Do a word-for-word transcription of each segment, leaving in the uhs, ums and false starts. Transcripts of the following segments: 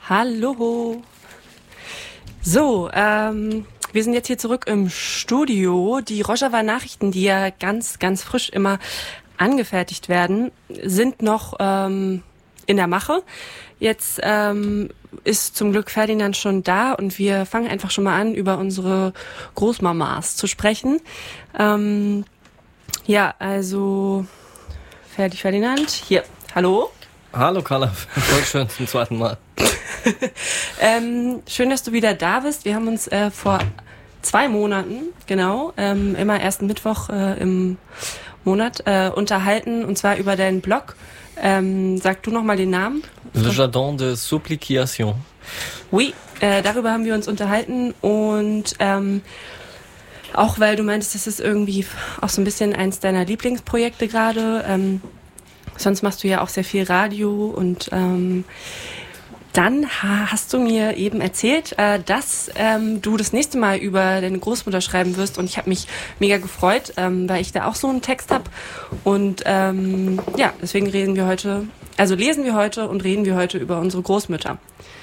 Hallo. So, ähm, wir sind jetzt hier zurück im Studio. Die Rojava-Nachrichten, die ja ganz, ganz frisch immer angefertigt werden, sind noch ähm, in der Mache. Jetzt ähm, ist zum Glück Ferdinand schon da und wir fangen einfach schon mal an, über unsere Großmamas zu sprechen. Ähm, ja, also Ferdi Ferdinand, hier, hallo. Hallo Carla, voll schön zum zweiten Mal. ähm, schön, dass du wieder da bist. Wir haben uns äh, vor zwei Monaten, genau, ähm, immer ersten Mittwoch äh, im Monat äh, unterhalten, und zwar über deinen Blog. Ähm, sag du nochmal den Namen. Le Jardin de Supplication. Oui, äh, darüber haben wir uns unterhalten und ähm, auch weil du meintest, das ist irgendwie auch so ein bisschen eins deiner Lieblingsprojekte gerade. Ähm, sonst machst du ja auch sehr viel Radio und ähm, dann hast du mir eben erzählt, äh, dass ähm, du das nächste Mal über deine Großmutter schreiben wirst, und ich habe mich mega gefreut, ähm, weil ich da auch so einen Text habe und ähm, ja, deswegen reden wir heute, also lesen wir heute und reden wir heute über unsere Großmütter.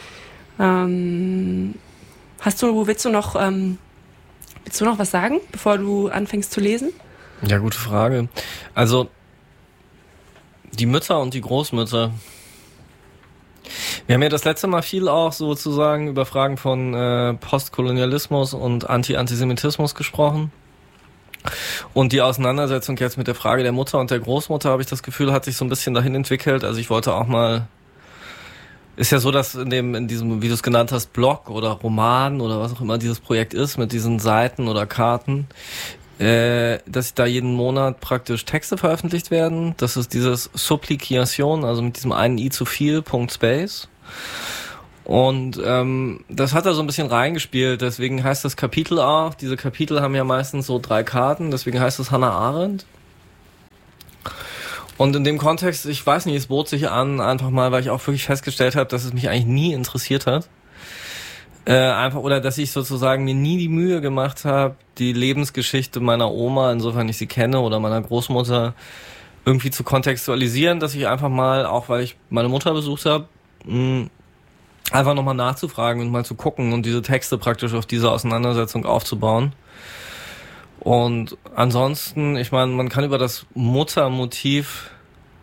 Ähm, hast du, willst du noch, ähm, willst du noch was sagen, bevor du anfängst zu lesen? Ja, gute Frage. Also die Mütter und die Großmütter. Wir haben ja das letzte Mal viel auch sozusagen über Fragen von äh, Postkolonialismus und Anti-Antisemitismus gesprochen. Und die Auseinandersetzung jetzt mit der Frage der Mutter und der Großmutter, habe ich das Gefühl, hat sich so ein bisschen dahin entwickelt. Also ich wollte auch mal, ist ja so, dass in dem, in diesem, wie du es genannt hast, Blog oder Roman oder was auch immer dieses Projekt ist, mit diesen Seiten oder Karten, äh, dass da jeden Monat praktisch Texte veröffentlicht werden. Das ist dieses Supplication, also mit diesem einen i zu viel, Punkt Space. Und ähm, das hat da so ein bisschen reingespielt, deswegen heißt das Kapitel auch, diese Kapitel haben ja meistens so drei Karten, deswegen heißt es Hannah Arendt. Und in dem Kontext, ich weiß nicht, es bot sich an, einfach mal, weil ich auch wirklich festgestellt habe, dass es mich eigentlich nie interessiert hat. Äh, einfach, oder dass ich sozusagen mir nie die Mühe gemacht habe, die Lebensgeschichte meiner Oma, insofern ich sie kenne, oder meiner Großmutter, irgendwie zu kontextualisieren, dass ich einfach mal, auch weil ich meine Mutter besucht habe, mh, einfach nochmal nachzufragen und mal zu gucken und diese Texte praktisch auf diese Auseinandersetzung aufzubauen. Und ansonsten, ich meine, man kann über das Muttermotiv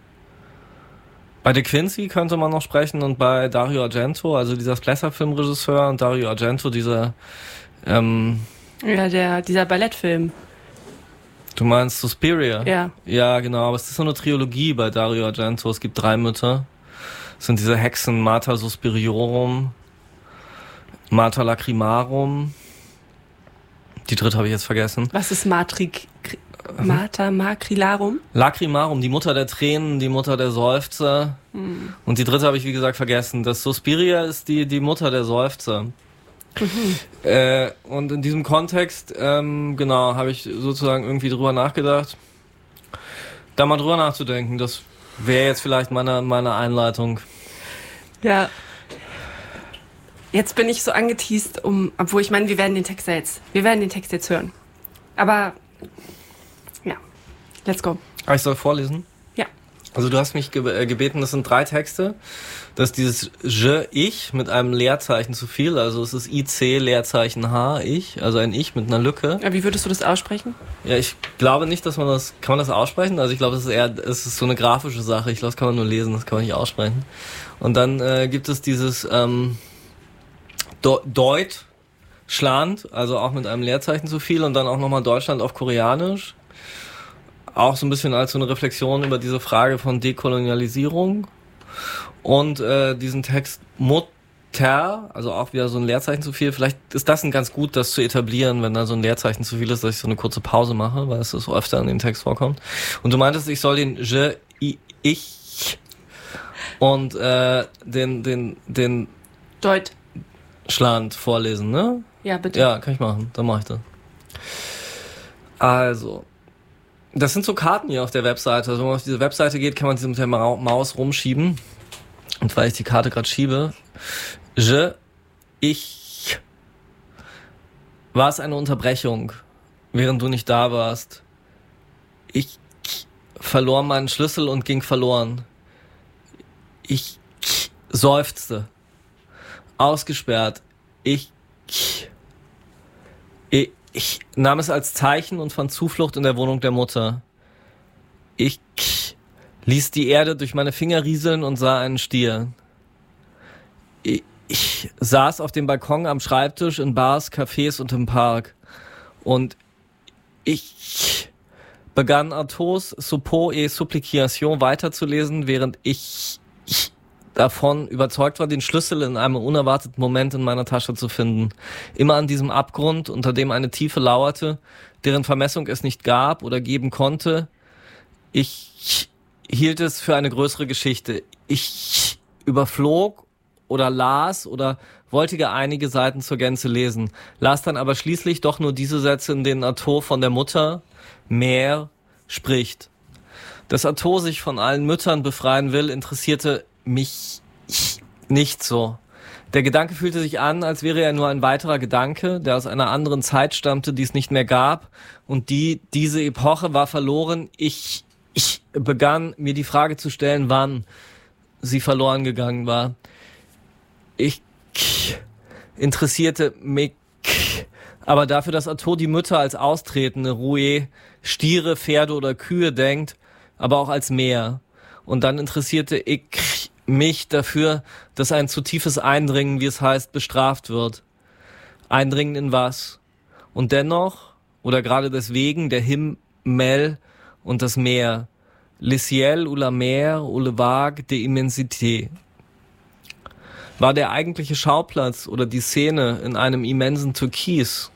bei De Quincey könnte man noch sprechen und bei Dario Argento, also dieser Splatter-Filmregisseur, und Dario Argento, dieser ähm, ja, der dieser Ballettfilm. Du meinst Suspiria? Ja. Ja, genau, aber es ist so eine Trilogie bei Dario Argento. Es gibt drei Mütter. Es sind diese Hexen Mater Suspiriorum, Mater Lacrimarum. Die dritte habe ich jetzt vergessen. Was ist Matrik, Mater Macrilarum? Lacrimarum, die Mutter der Tränen, die Mutter der Seufzer. Mhm. Und die dritte habe ich, wie gesagt, vergessen. Das Suspiria ist die, die Mutter der Seufzer. Mhm. Äh, und in diesem Kontext, ähm, genau, habe ich sozusagen irgendwie drüber nachgedacht. Da mal drüber nachzudenken, das wäre jetzt vielleicht meine, meine Einleitung. Ja. Jetzt bin ich so angeteast, um, obwohl ich meine, wir werden den Text jetzt, wir werden den Text jetzt hören. Aber, ja, let's go. Ah, ich soll vorlesen? Ja. Also du hast mich ge- gebeten, das sind drei Texte. Das ist dieses Je, ich, mit einem Leerzeichen zu viel. Also es ist I C, Leerzeichen H, ich. Also ein Ich mit einer Lücke. Ja, wie würdest du das aussprechen? Ja, ich glaube nicht, dass man das, kann man das aussprechen? Also ich glaube, das ist eher, es ist so eine grafische Sache. Ich glaube, das kann man nur lesen, das kann man nicht aussprechen. Und dann äh, gibt es dieses ähm, Do- Deutschland, also auch mit einem Leerzeichen zu viel. Und dann auch nochmal Deutschland auf Koreanisch. Auch so ein bisschen als so eine Reflexion über diese Frage von Dekolonialisierung. Und äh, diesen Text Mutter, also auch wieder so ein Leerzeichen zu viel. Vielleicht ist das ein ganz gut, das zu etablieren, wenn da so ein Leerzeichen zu viel ist, dass ich so eine kurze Pause mache, weil es so öfter in dem Text vorkommt. Und du meintest, ich soll den Je, I, ich und äh, den, den, den Deutschland vorlesen, ne? Ja, bitte. Ja, kann ich machen, dann mache ich das. Also, das sind so Karten hier auf der Webseite. Also wenn man auf diese Webseite geht, kann man sie mit der Maus rumschieben. Und weil ich die Karte gerade schiebe, Je, ich, war es eine Unterbrechung, während du nicht da warst. Ich verlor meinen Schlüssel und ging verloren. Ich seufzte. ausgesperrt. Ich, ich, ich nahm es als Zeichen und fand Zuflucht in der Wohnung der Mutter. Ich ließ die Erde durch meine Finger rieseln und sah einen Stier. Ich, ich saß auf dem Balkon am Schreibtisch in Bars, Cafés und im Park. Und ich begann Artaud's Suppos et Supplication weiterzulesen, während ich, ich davon überzeugt war, den Schlüssel in einem unerwarteten Moment in meiner Tasche zu finden. Immer an diesem Abgrund, unter dem eine Tiefe lauerte, deren Vermessung es nicht gab oder geben konnte. Ich hielt es für eine größere Geschichte. Ich überflog oder las oder wollte gar einige Seiten zur Gänze lesen, las dann aber schließlich doch nur diese Sätze, in denen Artaud von der Mutter, Mère, spricht. Dass Artaud sich von allen Müttern befreien will, interessierte mich nicht so. Der Gedanke fühlte sich an, als wäre er nur ein weiterer Gedanke, der aus einer anderen Zeit stammte, die es nicht mehr gab, und die, diese Epoche war verloren. Ich, ich begann, mir die Frage zu stellen, wann sie verloren gegangen war. Ich interessierte mich aber dafür, dass Artaud die Mütter als austretende Rouet, Stiere, Pferde oder Kühe denkt, aber auch als Meer. Und dann interessierte ich mich dafür, dass ein zu tiefes Eindringen, wie es heißt, bestraft wird. Eindringen in was? Und dennoch, oder gerade deswegen, der Himmel und das Meer. Le ciel ou la mer ou le vague de immensité. War der eigentliche Schauplatz oder die Szene in einem immensen Türkis,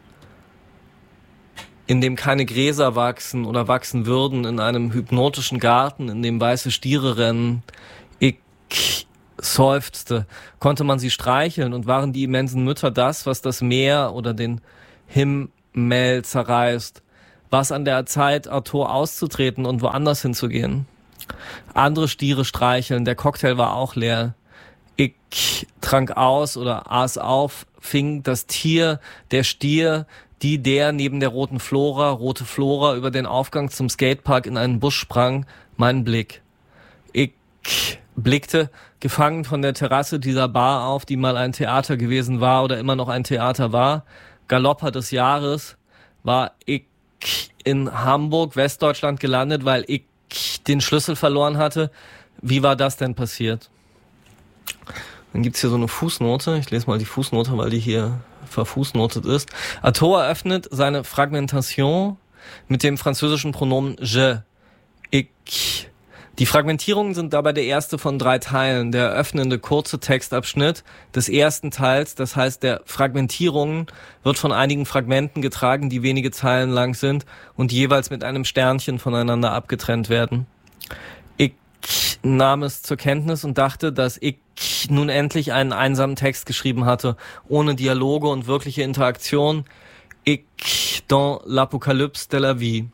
in dem keine Gräser wachsen oder wachsen würden, in einem hypnotischen Garten, in dem weiße Stiere rennen. Ich seufzte. Konnte man sie streicheln und waren die immensen Mütter das, was das Meer oder den Himmel zerreißt? War es an der Zeit, Artaud auszutreten und woanders hinzugehen? Andere Stiere streicheln, der Cocktail war auch leer. Ich trank aus oder aß auf, fing das Tier, der Stier, die, der neben der roten Flora, rote Flora über den Aufgang zum Skatepark in einen Busch sprang, meinen Blick. Ich blickte, gefangen von der Terrasse dieser Bar auf, die mal ein Theater gewesen war oder immer noch ein Theater war. Galopper des Jahres war ich in Hamburg, Westdeutschland gelandet, weil ich den Schlüssel verloren hatte. Wie war das denn passiert? Dann gibt's hier so eine Fußnote. Ich lese mal die Fußnote, weil die hier verfußnotet ist. Artaud eröffnet seine Fragmentation mit dem französischen Pronomen je, ich. Die Fragmentierungen sind dabei der erste von drei Teilen. Der eröffnende kurze Textabschnitt des ersten Teils, das heißt der Fragmentierungen, wird von einigen Fragmenten getragen, die wenige Zeilen lang sind und jeweils mit einem Sternchen voneinander abgetrennt werden. Ich nahm es zur Kenntnis und dachte, dass ich nun endlich einen einsamen Text geschrieben hatte, ohne Dialoge und wirkliche Interaktion. Ich dans l'Apocalypse de la vie.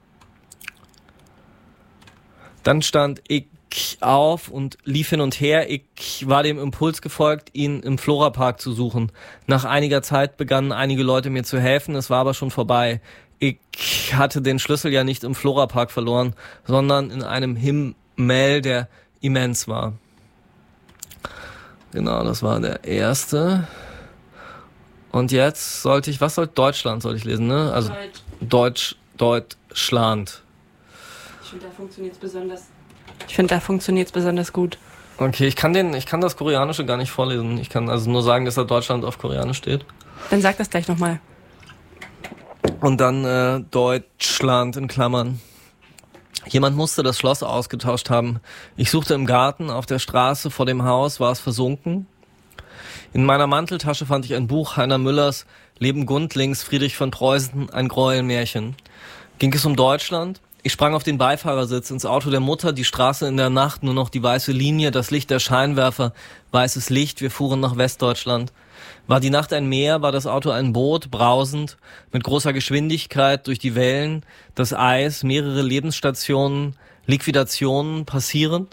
Dann stand ich auf und lief hin und her. Ich war dem Impuls gefolgt, ihn im Florapark zu suchen. Nach einiger Zeit begannen einige Leute mir zu helfen, es war aber schon vorbei. Ich hatte den Schlüssel ja nicht im Florapark verloren, sondern in einem Himmel, der immens war. Genau, das war der erste. Und jetzt sollte ich, was sollte Deutschland sollte ich lesen, ne? Also Deutsch, Deutschland. Ich finde, da funktioniert es besonders. Ich finde, da funktioniert es besonders gut. Okay, ich kann den, ich kann das Koreanische gar nicht vorlesen. Ich kann also nur sagen, dass da Deutschland auf Koreanisch steht. Dann sag das gleich nochmal. Und dann äh, Deutschland in Klammern. Jemand musste das Schloss ausgetauscht haben. Ich suchte im Garten, auf der Straße, vor dem Haus, war es versunken. In meiner Manteltasche fand ich ein Buch Heiner Müllers Leben Gundlings, Friedrich von Preußen, ein Gräuelmärchen. Ging es um Deutschland? Ich sprang auf den Beifahrersitz, ins Auto der Mutter, die Straße in der Nacht, nur noch die weiße Linie, das Licht der Scheinwerfer, weißes Licht, wir fuhren nach Westdeutschland. War die Nacht ein Meer, war das Auto ein Boot, brausend, mit großer Geschwindigkeit durch die Wellen, das Eis, mehrere Lebensstationen, Liquidationen passierend?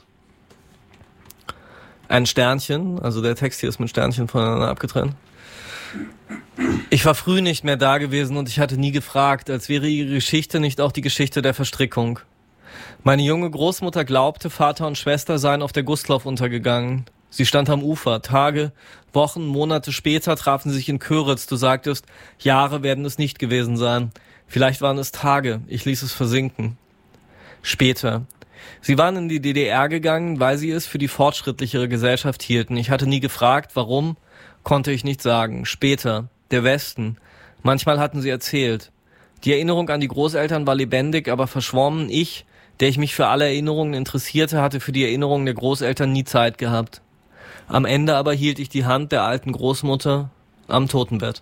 Ein Sternchen, also der Text hier ist mit Sternchen voneinander abgetrennt. Ich war früh nicht mehr da gewesen und ich hatte nie gefragt, als wäre ihre Geschichte nicht auch die Geschichte der Verstrickung. Meine junge Großmutter glaubte, Vater und Schwester seien auf der Gustloff untergegangen. Sie stand am Ufer. Tage, Wochen, Monate später trafen sie sich in Köritz. Du sagtest, Jahre werden es nicht gewesen sein. Vielleicht waren es Tage. Ich ließ es versinken. Später. Sie waren in die D D R gegangen, weil sie es für die fortschrittlichere Gesellschaft hielten. Ich hatte nie gefragt, warum, konnte ich nicht sagen. Später. Der Westen. Manchmal hatten sie erzählt. Die Erinnerung an die Großeltern war lebendig, aber verschwommen. Ich, der ich mich für alle Erinnerungen interessierte, hatte für die Erinnerungen der Großeltern nie Zeit gehabt. Am Ende aber hielt ich die Hand der alten Großmutter am Totenbett.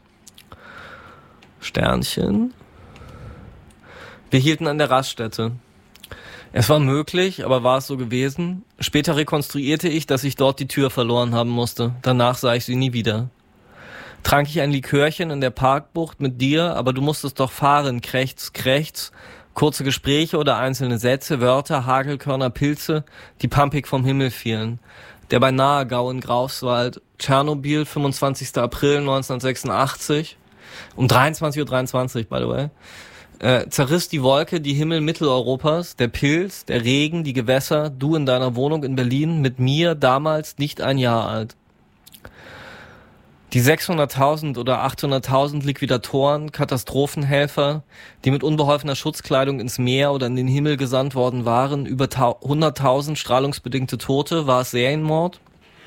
Sternchen. Wir hielten an der Raststätte. Es war möglich, aber war es so gewesen? Später rekonstruierte ich, dass ich dort die Tür verloren haben musste. Danach sah ich sie nie wieder. Trank ich ein Likörchen in der Parkbucht mit dir, aber du musstest doch fahren, krächz, krächz. Kurze Gespräche oder einzelne Sätze, Wörter, Hagelkörner, Pilze, die pampig vom Himmel fielen. Der beinahe Gau in Greifswald, Tschernobyl, fünfundzwanzigster April neunzehnhundertsechsundachtzig, um dreiundzwanzig Uhr dreiundzwanzig, by the way, äh, zerriss die Wolke die Himmel Mitteleuropas, der Pilz, der Regen, die Gewässer, du in deiner Wohnung in Berlin, mit mir, damals nicht ein Jahr alt. Die sechshunderttausend oder achthunderttausend Liquidatoren, Katastrophenhelfer, die mit unbeholfener Schutzkleidung ins Meer oder in den Himmel gesandt worden waren, über hunderttausend strahlungsbedingte Tote, war es Serienmord?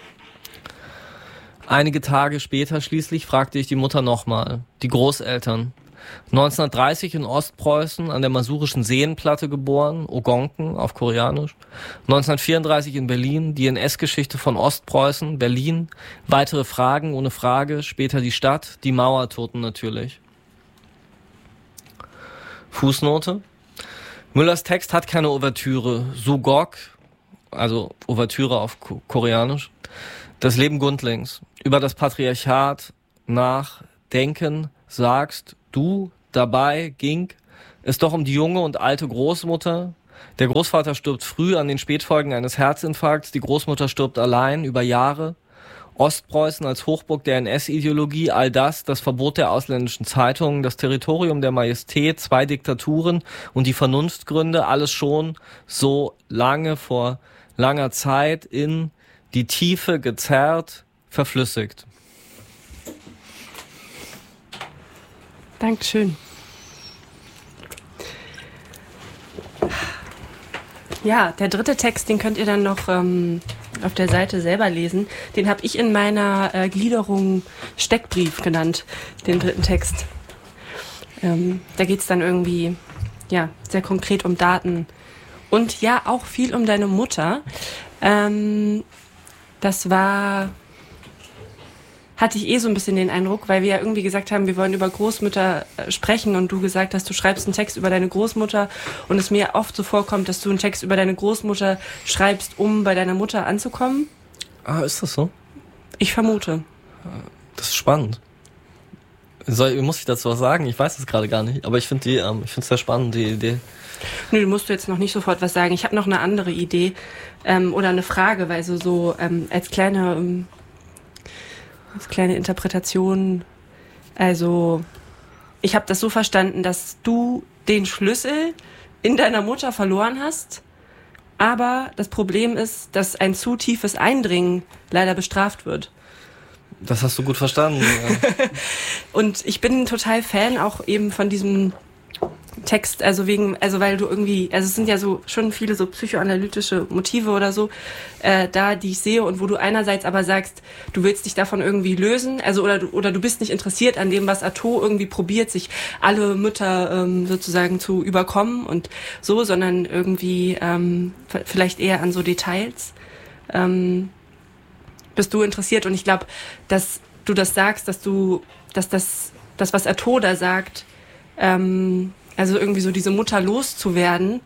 Einige Tage später schließlich fragte ich die Mutter nochmal, die Großeltern. neunzehnhundertdreißig in Ostpreußen an der Masurischen Seenplatte geboren, Ogonken auf Koreanisch. neunzehnhundertvierunddreißig in Berlin, die N S-Geschichte von Ostpreußen, Berlin. Weitere Fragen ohne Frage, später die Stadt, die Mauertoten natürlich. Fußnote. Müllers Text hat keine Ouvertüre. Sugok, also Ouvertüre auf Ko- Koreanisch. Das Leben Gundlings. Über das Patriarchat nachdenken, sagst du, dabei ging es doch um die junge und alte Großmutter. Der Großvater stirbt früh an den Spätfolgen eines Herzinfarkts, die Großmutter stirbt allein über Jahre. Ostpreußen als Hochburg der N S-Ideologie, all das, das Verbot der ausländischen Zeitungen, das Territorium der Majestät, zwei Diktaturen und die Vernunftgründe, alles schon so lange vor langer Zeit in die Tiefe gezerrt, verflüssigt. Dankeschön. Ja, der dritte Text, den könnt ihr dann noch ähm, auf der Seite selber lesen. Den habe ich in meiner äh, Gliederung Steckbrief genannt, den dritten Text. Ähm, da geht es dann irgendwie ja, sehr konkret um Daten und ja, auch viel um deine Mutter. Ähm, das war... hatte ich eh so ein bisschen den Eindruck, weil wir ja irgendwie gesagt haben, wir wollen über Großmütter sprechen und du gesagt hast, du schreibst einen Text über deine Großmutter und es mir oft so vorkommt, dass du einen Text über deine Großmutter schreibst, um bei deiner Mutter anzukommen. Ah, ist das so? Ich vermute. Das ist spannend. Soll, muss ich dazu was sagen? Ich weiß es gerade gar nicht, aber ich finde die, ähm, ich finde es sehr spannend, die Idee. Nö, musst du jetzt noch nicht sofort was sagen. Ich habe noch eine andere Idee ähm, oder eine Frage, weil so, so ähm, als kleine... Ähm, Als kleine Interpretation, also ich habe das so verstanden, dass du den Schlüssel in deiner Mutter verloren hast, aber das Problem ist, dass ein zu tiefes Eindringen leider bestraft wird. Das hast du gut verstanden. Ja. Und ich bin total Fan auch eben von diesem Text, also wegen, also weil du irgendwie, also es sind ja so schon viele so psychoanalytische Motive oder so äh, da, die ich sehe und wo du einerseits aber sagst, du willst dich davon irgendwie lösen, also oder du oder du bist nicht interessiert an dem, was Artaud irgendwie probiert, sich alle Mütter ähm, sozusagen zu überkommen und so, sondern irgendwie ähm, f- vielleicht eher an so Details ähm, bist du interessiert und ich glaube, dass du das sagst, dass du, dass das, das was Artaud da sagt, ähm, also irgendwie so diese Mutter loszuwerden,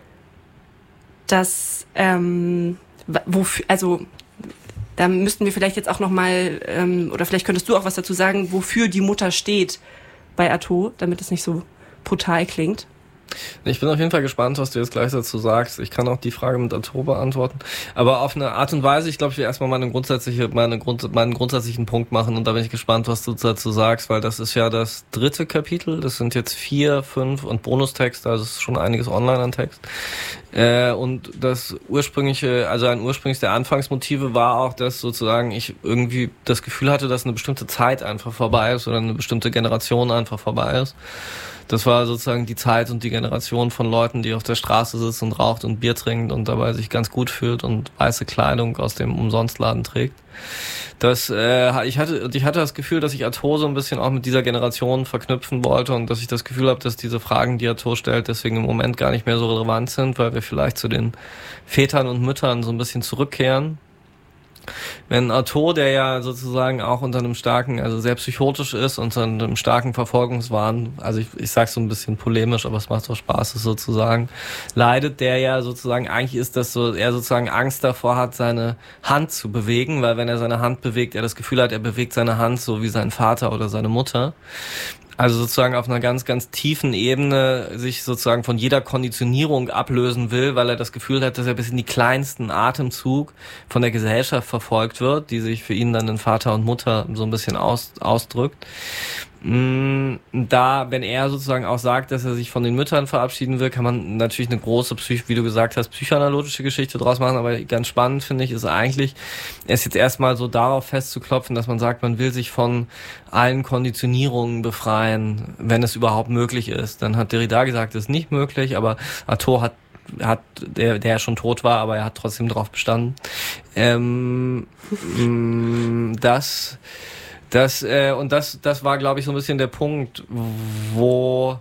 dass, ähm, wofür, also da müssten wir vielleicht jetzt auch nochmal, ähm, oder vielleicht könntest du auch was dazu sagen, wofür die Mutter steht bei Artaud, damit es nicht so brutal klingt. Ich bin auf jeden Fall gespannt, was du jetzt gleich dazu sagst. Ich kann auch die Frage mit Artaud beantworten. Aber auf eine Art und Weise, ich glaube, ich will erstmal meine grundsätzliche, meine Grund, meinen grundsätzlichen Punkt machen und da bin ich gespannt, was du dazu sagst, weil das ist ja das dritte Kapitel. Das sind jetzt vier, fünf und Bonustext, also es ist schon einiges online an Text. Äh, und das ursprüngliche, also ein ursprüngliches der Anfangsmotive war auch, dass sozusagen ich irgendwie das Gefühl hatte, dass eine bestimmte Zeit einfach vorbei ist oder eine bestimmte Generation einfach vorbei ist. Das war sozusagen die Zeit und die Generation von Leuten, die auf der Straße sitzt und raucht und Bier trinkt und dabei sich ganz gut fühlt und weiße Kleidung aus dem Umsonstladen trägt. Das, äh, ich hatte, ich hatte das Gefühl, dass ich Artaud so ein bisschen auch mit dieser Generation verknüpfen wollte und dass ich das Gefühl habe, dass diese Fragen, die Artaud stellt, deswegen im Moment gar nicht mehr so relevant sind, weil wir vielleicht zu den Vätern und Müttern so ein bisschen zurückkehren. Wenn Artaud, der ja sozusagen auch unter einem starken, also sehr psychotisch ist, unter einem starken Verfolgungswahn, also ich, ich sag's so ein bisschen polemisch, aber es macht doch Spaß, es sozusagen, leidet, der ja sozusagen, eigentlich ist das so, er sozusagen Angst davor hat, seine Hand zu bewegen, weil wenn er seine Hand bewegt, er das Gefühl hat, er bewegt seine Hand so wie sein Vater oder seine Mutter. Also sozusagen auf einer ganz, ganz tiefen Ebene sich sozusagen von jeder Konditionierung ablösen will, weil er das Gefühl hat, dass er bis in die kleinsten Atemzug von der Gesellschaft verfolgt wird, die sich für ihn dann in Vater und Mutter so ein bisschen aus, ausdrückt. Da, wenn er sozusagen auch sagt, dass er sich von den Müttern verabschieden will, kann man natürlich eine große, Psych- wie du gesagt hast, psychoanalytische Geschichte draus machen, aber ganz spannend finde ich, ist eigentlich, es jetzt erstmal so darauf festzuklopfen, dass man sagt, man will sich von allen Konditionierungen befreien, wenn es überhaupt möglich ist. Dann hat Derrida gesagt, das ist nicht möglich, aber Artaud hat hat der der schon tot war, aber er hat trotzdem drauf bestanden. Ähm, das Das, äh, und das, das war, glaube ich, so ein bisschen der Punkt, wo,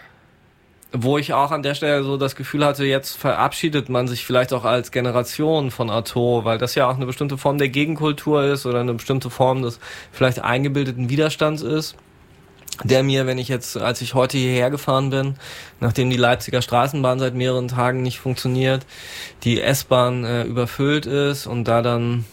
wo ich auch an der Stelle so das Gefühl hatte, jetzt verabschiedet man sich vielleicht auch als Generation von Artaud, weil das ja auch eine bestimmte Form der Gegenkultur ist oder eine bestimmte Form des vielleicht eingebildeten Widerstands ist, der mir, wenn ich jetzt, als ich heute hierher gefahren bin, nachdem die Leipziger Straßenbahn seit mehreren Tagen nicht funktioniert, die S-Bahn äh, überfüllt ist und da dann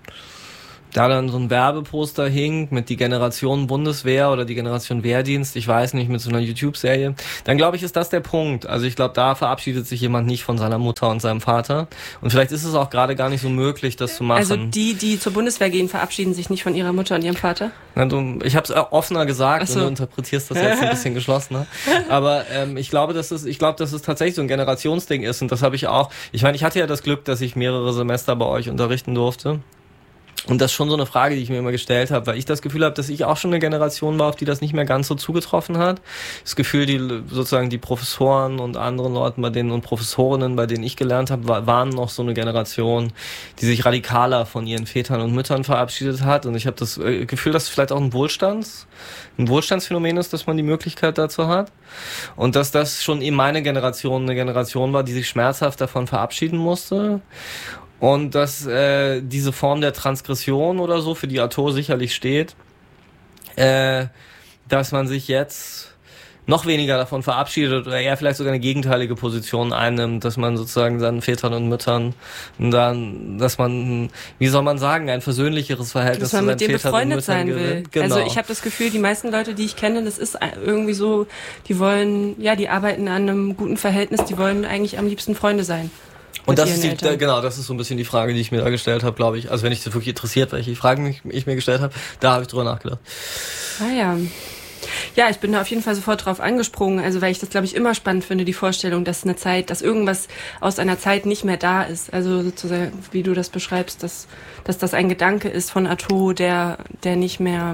Da dann so ein Werbeposter hing mit die Generation Bundeswehr oder die Generation Wehrdienst, ich weiß nicht, mit so einer YouTube-Serie, dann glaube ich, ist das der Punkt. Also ich glaube, da verabschiedet sich jemand nicht von seiner Mutter und seinem Vater. Und vielleicht ist es auch gerade gar nicht so möglich, das zu machen. Also die, die zur Bundeswehr gehen, verabschieden sich nicht von ihrer Mutter und ihrem Vater? Na, du, ich habe es offener gesagt so. Und du interpretierst das jetzt ein bisschen geschlossener. Aber ähm, ich glaube, dass es, ich glaube, dass es tatsächlich so ein Generationsding ist. Und das habe ich auch. Ich meine, ich hatte ja das Glück, dass ich mehrere Semester bei euch unterrichten durfte. Und das ist schon so eine Frage, die ich mir immer gestellt habe, weil ich das Gefühl habe, dass ich auch schon eine Generation war, auf die das nicht mehr ganz so zugetroffen hat. Das Gefühl, die sozusagen die Professoren und anderen Leuten, bei denen und Professorinnen, bei denen ich gelernt habe, waren noch so eine Generation, die sich radikaler von ihren Vätern und Müttern verabschiedet hat. Und ich habe das Gefühl, dass es vielleicht auch ein Wohlstands, ein Wohlstandsphänomen ist, dass man die Möglichkeit dazu hat. Und dass das schon eben meine Generation eine Generation war, die sich schmerzhaft davon verabschieden musste. Und dass äh, diese Form der Transgression oder so, für die Artaud sicherlich steht, äh, dass man sich jetzt noch weniger davon verabschiedet oder eher vielleicht sogar eine gegenteilige Position einnimmt, dass man sozusagen seinen Vätern und Müttern dann, dass man, wie soll man sagen, ein versöhnlicheres Verhältnis zu seinen Vätern und Müttern gewinnt. Dass man mit dem befreundet sein will. Genau. Also ich habe das Gefühl, die meisten Leute, die ich kenne, das ist irgendwie so, die wollen, ja, die arbeiten an einem guten Verhältnis, die wollen eigentlich am liebsten Freunde sein. Und das ist die, da, genau, das ist so ein bisschen die Frage, die ich mir da gestellt habe, glaube ich. Also wenn ich das wirklich interessiert, welche Fragen ich, ich mir gestellt habe, da habe ich drüber nachgedacht. Ah ja. Ja, ich bin da auf jeden Fall sofort drauf angesprungen, also weil ich das, glaube ich, immer spannend finde, die Vorstellung, dass eine Zeit, dass irgendwas aus einer Zeit nicht mehr da ist. Also sozusagen, wie du das beschreibst, dass, dass das ein Gedanke ist von Artaud, der, der nicht mehr,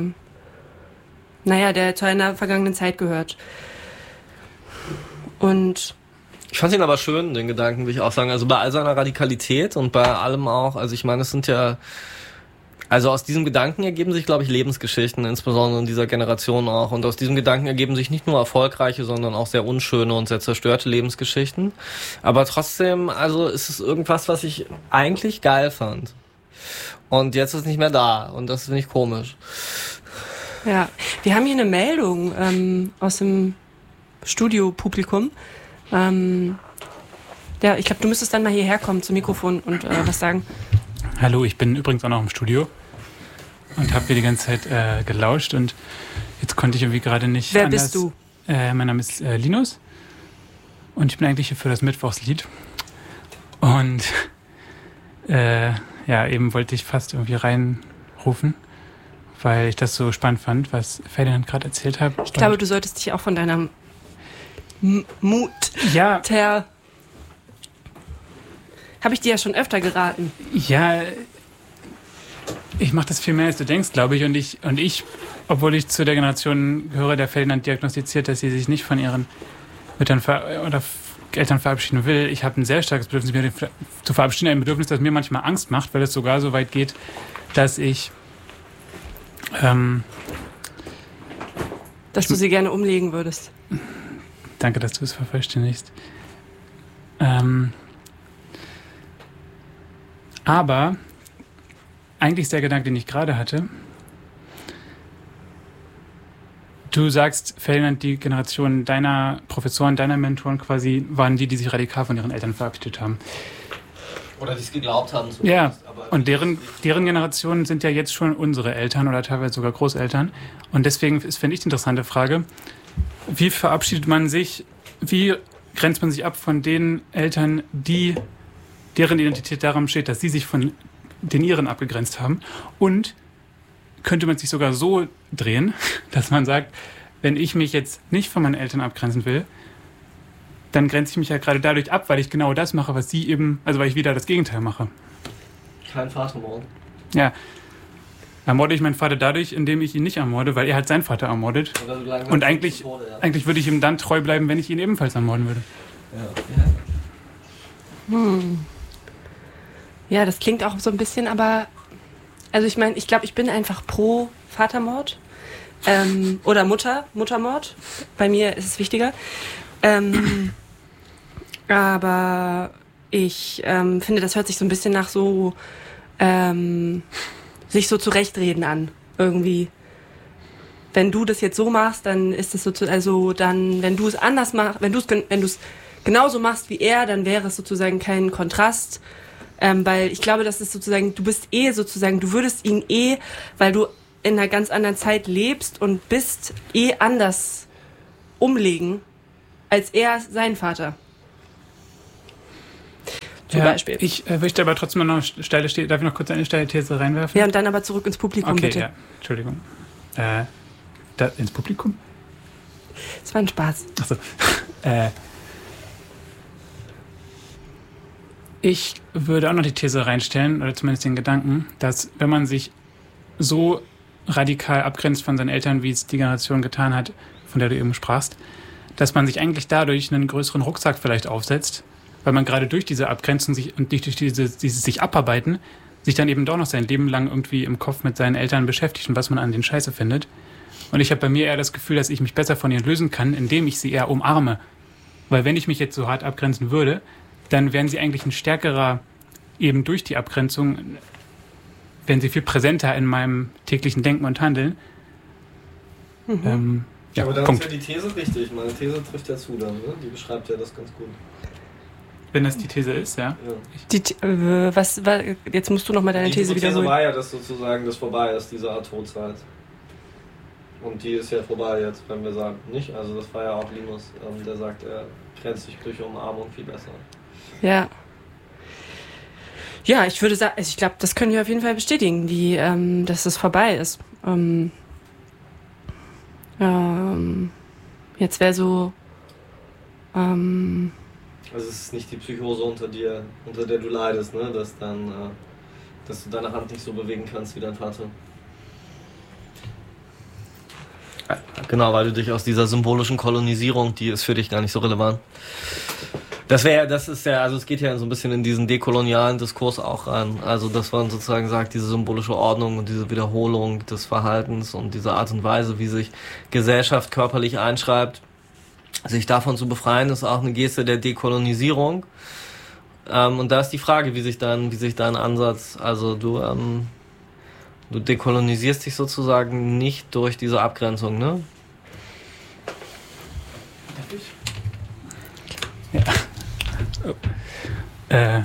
naja, der zu einer vergangenen Zeit gehört. Und ich fand ihn aber schön, den Gedanken, will ich auch sagen. Also bei all seiner Radikalität und bei allem auch, also ich meine, es sind ja, also aus diesem Gedanken ergeben sich, glaube ich, Lebensgeschichten, insbesondere in dieser Generation auch. Und aus diesem Gedanken ergeben sich nicht nur erfolgreiche, sondern auch sehr unschöne und sehr zerstörte Lebensgeschichten. Aber trotzdem, also ist es irgendwas, was ich eigentlich geil fand. Und jetzt ist es nicht mehr da. Und das finde ich komisch. Ja, wir haben hier eine Meldung ähm, aus dem Studiopublikum. Ähm, ja, ich glaube, du müsstest dann mal hierher kommen zum Mikrofon und äh, was sagen. Hallo, ich bin übrigens auch noch im Studio und habe hier die ganze Zeit äh, gelauscht und jetzt konnte ich irgendwie gerade nicht. Wer anders. bist du? Äh, mein Name ist äh, Linus und ich bin eigentlich hier für das Mittwochslied und äh, ja, eben wollte ich fast irgendwie reinrufen, weil ich das so spannend fand, was Ferdinand gerade erzählt hat. Ich glaube, du solltest dich auch von deiner M- Mut ja. ter habe ich dir ja schon öfter geraten. Ja, ich mache das viel mehr, als du denkst, glaube ich. Und ich, und ich, obwohl ich zu der Generation gehöre, der Ferdinand diagnostiziert, dass sie sich nicht von ihren Müttern ver- oder Eltern verabschieden will. Ich habe ein sehr starkes Bedürfnis, mich zu verabschieden. Ein Bedürfnis, das mir manchmal Angst macht, weil es sogar so weit geht, dass ich... Ähm, dass du sie gerne umlegen würdest. Danke, dass du es vervollständigst. Ähm, aber eigentlich ist der Gedanke, den ich gerade hatte, du sagst, Ferdinand, die Generation deiner Professoren, deiner Mentoren quasi, waren die, die sich radikal von ihren Eltern verabschiedet haben. Oder die es geglaubt haben. Ja, und deren, deren Generationen sind ja jetzt schon unsere Eltern oder teilweise sogar Großeltern. Und deswegen ist, finde ich, die interessante Frage, wie verabschiedet man sich, wie grenzt man sich ab von den Eltern, die, deren Identität daran besteht, dass sie sich von den ihren abgegrenzt haben? Und könnte man sich sogar so drehen, dass man sagt, wenn ich mich jetzt nicht von meinen Eltern abgrenzen will, dann grenze ich mich ja gerade dadurch ab, weil ich genau das mache, was sie eben, also weil ich wieder das Gegenteil mache. Kein Vatermord. Ja. Ermorde ich meinen Vater dadurch, indem ich ihn nicht ermorde, weil er halt seinen Vater ermordet. Und eigentlich, Tode, ja. eigentlich würde ich ihm dann treu bleiben, wenn ich ihn ebenfalls ermorden würde. Ja, ja. Hm. Ja, das klingt auch so ein bisschen, aber also ich meine, ich glaube, ich bin einfach pro Vatermord ähm, oder Mutter, Muttermord. Bei mir ist es wichtiger. Ähm, aber ich ähm, finde, das hört sich so ein bisschen nach so ähm, sich so zurechtreden an, irgendwie. Wenn du das jetzt so machst, dann ist es so, zu, also dann, wenn du es anders machst, wenn du es wenn du es genauso machst wie er, dann wäre es sozusagen kein Kontrast, ähm, weil ich glaube, das ist sozusagen, du bist eh sozusagen, du würdest ihn eh, weil du in einer ganz anderen Zeit lebst und bist eh anders umlegen, als er sein Vater. Zum ja, Beispiel. Ich äh, möchte aber trotzdem noch eine steile, darf ich noch kurz eine steile These reinwerfen? Ja, und dann aber zurück ins Publikum, okay, bitte. Ja, Entschuldigung. Äh, da, ins Publikum? Das war ein Spaß. Achso. äh, ich würde auch noch die These reinstellen, oder zumindest den Gedanken, dass wenn man sich so radikal abgrenzt von seinen Eltern, wie es die Generation getan hat, von der du eben sprachst, dass man sich eigentlich dadurch einen größeren Rucksack vielleicht aufsetzt, weil man gerade durch diese Abgrenzung sich und durch diese, dieses sich abarbeiten, sich dann eben doch noch sein Leben lang irgendwie im Kopf mit seinen Eltern beschäftigt und was man an denen Scheiße findet. Und ich habe bei mir eher das Gefühl, dass ich mich besser von ihnen lösen kann, indem ich sie eher umarme. Weil wenn ich mich jetzt so hart abgrenzen würde, dann wären sie eigentlich ein stärkerer, eben durch die Abgrenzung, wären sie viel präsenter in meinem täglichen Denken und Handeln. Mhm. Ähm, ja, aber dann Punkt. ist ja die These richtig. Meine These trifft ja zu dann, ne? Die beschreibt ja das ganz gut. Wenn das die These ist, ja. ja. Die, äh, was, was, jetzt musst du noch mal deine die These These wiederholen. war ja, dass sozusagen das vorbei ist, diese Art Todzeit. Und die ist ja vorbei jetzt, wenn wir sagen, nicht? Also das war ja auch Linus, ähm, der sagt, er grenzt sich durch Umarmung viel besser. Ja. Ja, ich würde sagen, also ich glaube, das können wir auf jeden Fall bestätigen, die, ähm, dass es vorbei ist. Ähm, ähm, jetzt wäre so, ähm, also es ist nicht die Psychose unter dir, unter der du leidest, ne? Dass dann, äh, dass du deine Hand nicht so bewegen kannst wie dein Vater. Genau, weil du dich aus dieser symbolischen Kolonisierung, die ist für dich gar nicht so relevant. Das wäre, das ist ja, also es geht ja so ein bisschen in diesen dekolonialen Diskurs auch rein. Also dass man sozusagen sagt, diese symbolische Ordnung und diese Wiederholung des Verhaltens und diese Art und Weise, wie sich Gesellschaft körperlich einschreibt, sich davon zu befreien, ist auch eine Geste der Dekolonisierung. Ähm, und da ist die Frage, wie sich dein, wie sich dein Ansatz, also du, ähm, du dekolonisierst dich sozusagen nicht durch diese Abgrenzung, ne? Darf ich? Ja. Oh. Äh.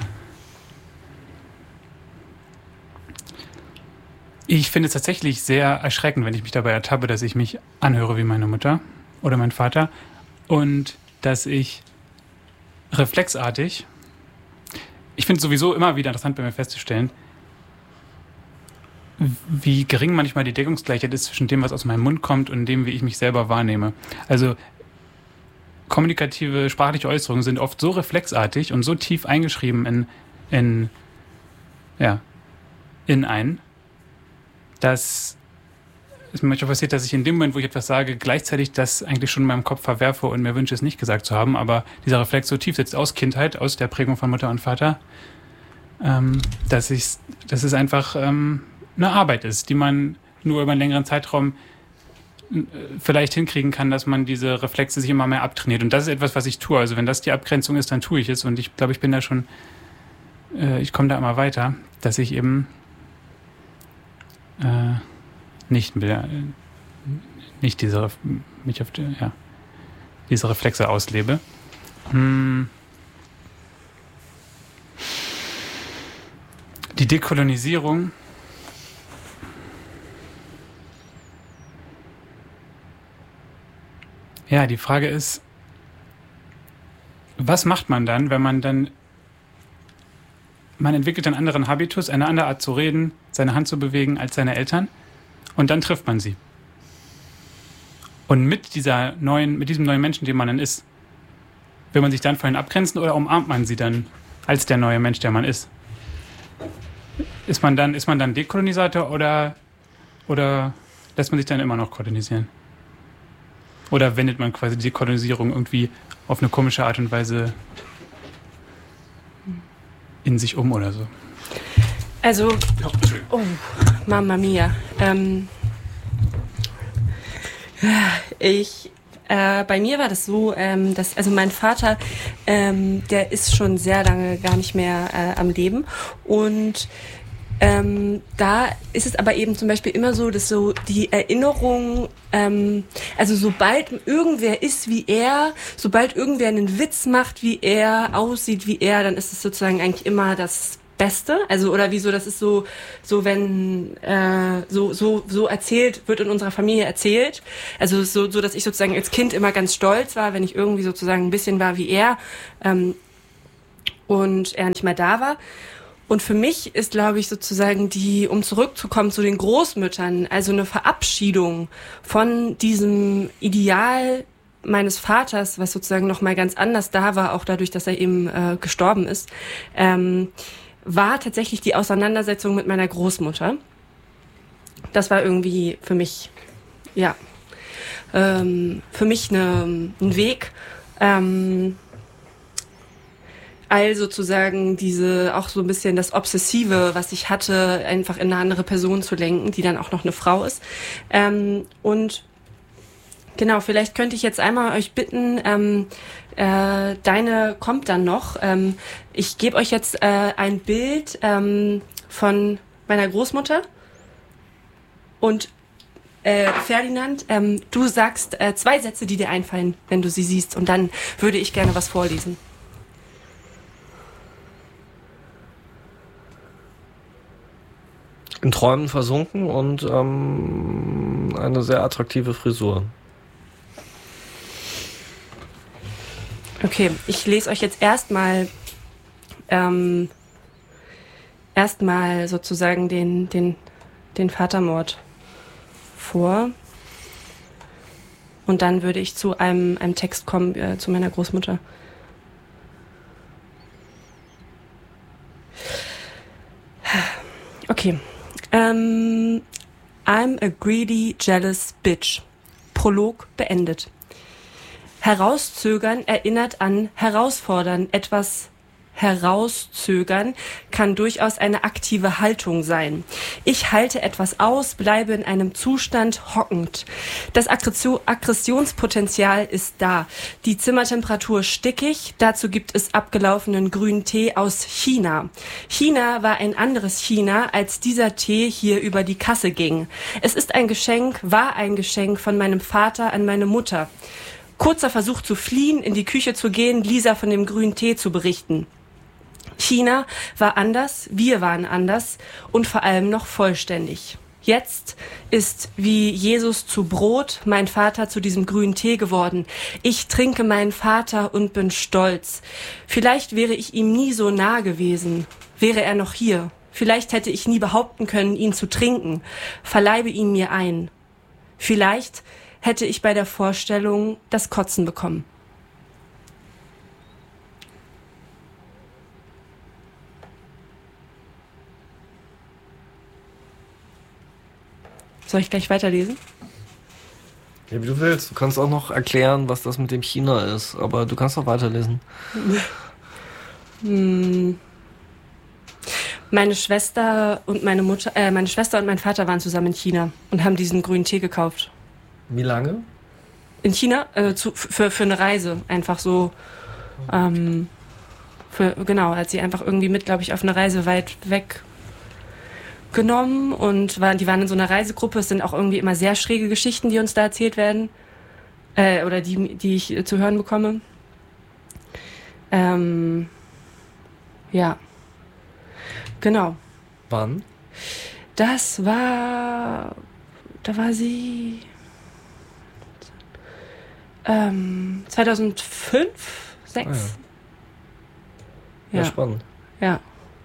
Ich finde es tatsächlich sehr erschreckend, wenn ich mich dabei ertappe, dass ich mich anhöre wie meine Mutter oder mein Vater und dass ich reflexartig, ich finde es sowieso immer wieder interessant bei mir festzustellen, wie gering manchmal die Deckungsgleichheit ist zwischen dem, was aus meinem Mund kommt und dem, wie ich mich selber wahrnehme. Also kommunikative, sprachliche Äußerungen sind oft so reflexartig und so tief eingeschrieben in in, ja, in ein, dass es mir manchmal passiert, dass ich in dem Moment, wo ich etwas sage, gleichzeitig das eigentlich schon in meinem Kopf verwerfe und mir wünsche, es nicht gesagt zu haben, aber dieser Reflex so tief sitzt aus Kindheit, aus der Prägung von Mutter und Vater, ähm, dass, ich, dass es einfach ähm, eine Arbeit ist, die man nur über einen längeren Zeitraum äh, vielleicht hinkriegen kann, dass man diese Reflexe sich immer mehr abtrainiert. Und das ist etwas, was ich tue. Also wenn das die Abgrenzung ist, dann tue ich es. Und ich glaube, ich bin da schon, äh, ich komme da immer weiter, dass ich eben äh, nicht, äh, nicht diese, mich auf die, ja, diese Reflexe auslebe. Hm. Die Dekolonisierung ja, die Frage ist, was macht man dann, wenn man dann, man entwickelt einen anderen Habitus, eine andere Art zu reden, seine Hand zu bewegen als seine Eltern und dann trifft man sie. Und mit dieser neuen, mit diesem neuen Menschen, den man dann ist, will man sich dann von ihnen abgrenzen oder umarmt man sie dann als der neue Mensch, der man ist? Ist man dann, ist man dann Dekolonisator oder, oder lässt man sich dann immer noch kolonisieren? Oder wendet man quasi die Dekolonisierung irgendwie auf eine komische Art und Weise in sich um oder so? Also, oh, Mamma Mia. Ähm, ich, äh, bei mir war das so, ähm, dass, also mein Vater, ähm, der ist schon sehr lange gar nicht mehr äh, am Leben und Ähm, da ist es aber eben zum Beispiel immer so, dass so die Erinnerung, ähm, also sobald irgendwer ist wie er, sobald irgendwer einen Witz macht, wie er aussieht, wie er, dann ist es sozusagen eigentlich immer das Beste. Also oder wieso, das ist so, so wenn äh, so so so erzählt wird in unserer Familie erzählt. Also so so, dass ich sozusagen als Kind immer ganz stolz war, wenn ich irgendwie sozusagen ein bisschen war wie er ähm, und er nicht mehr da war. Und für mich ist, glaube ich, sozusagen die, um zurückzukommen zu den Großmüttern, also eine Verabschiedung von diesem Ideal meines Vaters, was sozusagen noch mal ganz anders da war, auch dadurch, dass er eben äh, gestorben ist, ähm, war tatsächlich die Auseinandersetzung mit meiner Großmutter. Das war irgendwie für mich, ja, ähm, für mich eine, ein Weg, ähm, all sozusagen diese, auch so ein bisschen das Obsessive, was ich hatte, einfach in eine andere Person zu lenken, die dann auch noch eine Frau ist. Ähm, und genau, vielleicht könnte ich jetzt einmal euch bitten, ähm, äh, deine kommt dann noch. Ähm, ich gebe euch jetzt äh, ein Bild ähm, von meiner Großmutter und äh, Ferdinand, ähm, du sagst äh, zwei Sätze, die dir einfallen, wenn du sie siehst, und dann würde ich gerne was vorlesen. In Träumen versunken und ähm, eine sehr attraktive Frisur. Okay, ich lese euch jetzt erstmal ähm, erstmal sozusagen den, den, den Vatermord vor. Und dann würde ich zu einem, einem Text kommen, äh, zu meiner Großmutter. Okay. Um, I'm a greedy, jealous bitch. Prolog beendet. Herauszögern erinnert an herausfordern. Etwas herauszögern kann durchaus eine aktive Haltung sein. Ich halte etwas aus, bleibe in einem Zustand hockend. Das Aggressionspotenzial ist da. Die Zimmertemperatur stickig. Dazu gibt es abgelaufenen grünen Tee aus China. China war ein anderes China, als dieser Tee hier über die Kasse ging. Es ist ein Geschenk, war ein Geschenk von meinem Vater an meine Mutter. Kurzer Versuch zu fliehen, in die Küche zu gehen, Lisa von dem grünen Tee zu berichten. China war anders, wir waren anders und vor allem noch vollständig. Jetzt ist wie Jesus zu Brot mein Vater zu diesem grünen Tee geworden. Ich trinke meinen Vater und bin stolz. Vielleicht wäre ich ihm nie so nah gewesen. Wäre er noch hier. Vielleicht hätte ich nie behaupten können, ihn zu trinken. Verleibe ihn mir ein. Vielleicht hätte ich bei der Vorstellung das Kotzen bekommen. Soll ich gleich weiterlesen? Ja, wie du willst. Du kannst auch noch erklären, was das mit dem China ist, aber du kannst auch weiterlesen. hm. Meine Schwester und meine Mutter, äh, meine Schwester und mein Vater waren zusammen in China und haben diesen grünen Tee gekauft. Wie lange? In China? Äh, zu, für, für eine Reise. Einfach so, ähm, für, genau, hat sie einfach irgendwie mit, glaube ich, auf eine Reise weit weg genommen und waren, die waren in so einer Reisegruppe. Es sind auch irgendwie immer sehr schräge Geschichten, die uns da erzählt werden. Äh, oder die, die ich zu hören bekomme. Ähm, ja. Genau. Wann? Das war, da war sie ähm, zweitausendfünf, sechs. Ah, ja. Ja, spannend. Ja.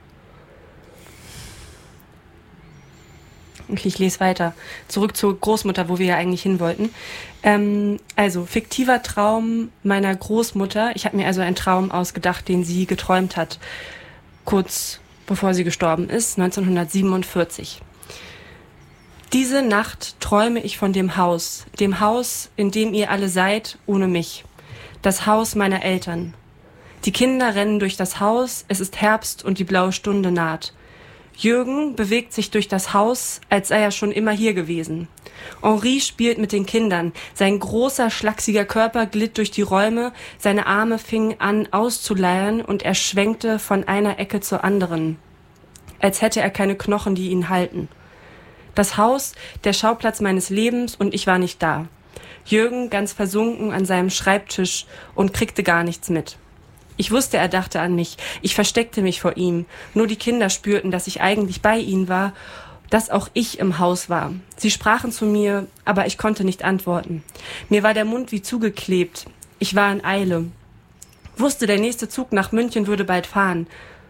Okay, ich lese weiter. Zurück zur Großmutter, wo wir ja eigentlich hin wollten. Ähm, also, fiktiver Traum meiner Großmutter. Ich habe mir also einen Traum ausgedacht, den sie geträumt hat. Kurz bevor sie gestorben ist, neunzehnhundertsiebenundvierzig. Diese Nacht träume ich von dem Haus, dem Haus, in dem ihr alle seid, ohne mich. Das Haus meiner Eltern. Die Kinder rennen durch das Haus, es ist Herbst und die blaue Stunde naht. Jürgen bewegt sich durch das Haus, als sei er schon immer hier gewesen. Henri spielt mit den Kindern. Sein großer, schlachsiger Körper glitt durch die Räume, seine Arme fingen an auszuleiern und er schwenkte von einer Ecke zur anderen, als hätte er keine Knochen, die ihn halten. Das Haus, der Schauplatz meines Lebens, und ich war nicht da. Jürgen ganz versunken an seinem Schreibtisch und kriegte gar nichts mit. Ich wusste, er dachte an mich. Ich versteckte mich vor ihm. Nur die Kinder spürten, dass ich eigentlich bei ihnen war, dass auch ich im Haus war. Sie sprachen zu mir, aber ich konnte nicht antworten. Mir war der Mund wie zugeklebt. Ich war in Eile. Wusste, der nächste Zug nach München würde bald fahren.